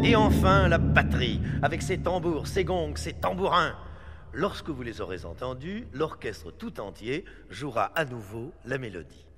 Et enfin, la batterie, avec ses tambours, ses gongs, ses tambourins. Lorsque vous les aurez entendus, l'orchestre tout entier jouera à nouveau la mélodie.